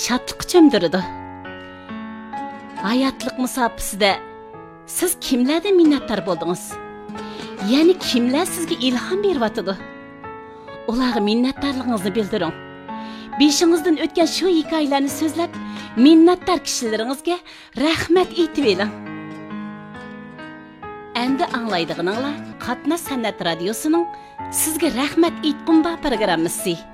şadlıqqa cho'mdirdi. Hayotlik musofasida siz kimlardan minnatdor bo'ldingiz? Ya'ni kimlar sizga ilhom beryotdi? Ularga minnatdorligingizni bildiring. Beshingizdan o'tgan shu hikoyalarni so'zlab, minnatdor kishilaringizga rahmat aytib eling. Endi anglaydiganinglar Qatnash san'at radiosining sizga rahmat aytqumba programmasi.